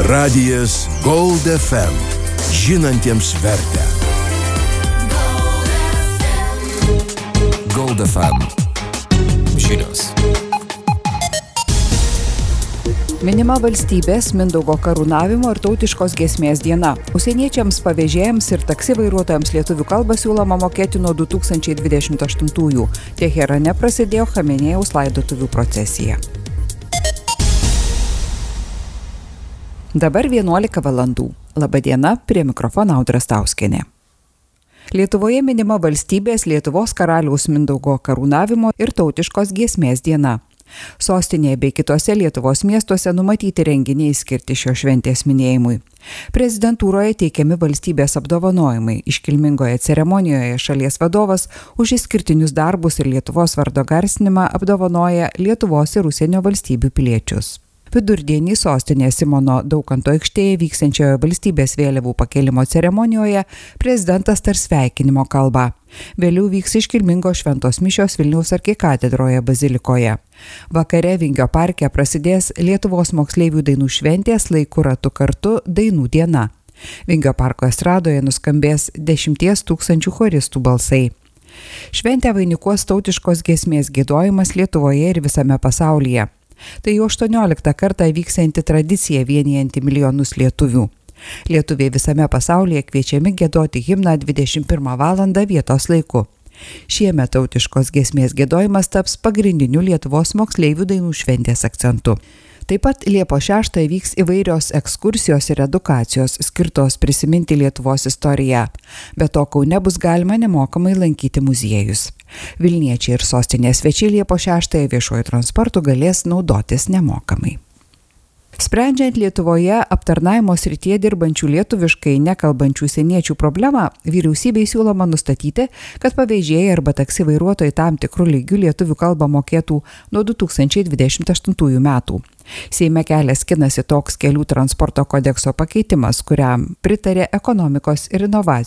Radijas Gold FM. Žinantiems vertę. Gold FM. Žinios. Minima valstybės Mindaugo karūnavimo ir tautiškos giesmės diena. Užsieniečiams, pavėžėjams ir taksi vairuotojams lietuvių kalbą siūloma mokėti nuo 2028-ųjų. Teherane prasidėjo Chamenėjaus laidotuvių procesija. Dabar 11 valandų. Labadiena, prie mikrofono Audra Stauskienė. Lietuvoje minima valstybės Lietuvos karaliaus Mindaugo karūnavimo ir tautiškos giesmės diena. Sostinėje bei kitose Lietuvos miestuose numatyti renginiai skirti šios šventės minėjimui. Prezidentūroje teikiami valstybės apdovanojimai. Iškilmingoje ceremonijoje šalies vadovas už išskirtinius darbus ir Lietuvos vardo garsinimą apdovanoja Lietuvos ir užsienio valstybių piliečius. Vidurdienį sostinėje Simono Daukanto aikštėje vyksiančioje valstybės vėliavų pakėlimo ceremonijoje prezidentas tars sveikinimo kalbą. Vėliau vyks iškilmingos šventos mišios Vilniaus arkikatedroje bazilikoje. Vakare Vingio parke prasidės Lietuvos moksleivių dainų šventės Laiku ratu kartu dainų diena. Vingio parko estradoje nuskambės 10 000 choristų balsai. Šventę vainikuos tautiškos giesmės giedojimas Lietuvoje ir visame pasaulyje. Tai jau 18 kartą vyksianti tradicija vienijanti milijonus lietuvių. Lietuviai visame pasaulyje kviečiami giedoti himną 21 valandą vietos laiku. Šiemet tautiškos giesmės giedojimas taps pagrindiniu Lietuvos moksleivių dainų šventės akcentu. Taip pat Liepos 6 vyks įvairios ekskursijos ir edukacijos skirtos prisiminti Lietuvos istoriją. Be to Kaune bus galima nemokamai lankyti muziejus. Vilniečiai ir sostinės svečiai Liepos 6 viešuoju transportu galės naudotis nemokamai. Sprendžiant Lietuvoje aptarnavimo srityje dirbančių lietuviškai nekalbančių užsieniečių problemą, vyriausybei siūloma nustatyti, kad pavėžėjai arba taksi vairuotojai tam tikrų lygių lietuvių kalbą mokėtų nuo 2028 metų. Seime kelias skinasi toks kelių transporto kodekso pakeitimas, kuriam pritarė ekonomikos ir inovacijų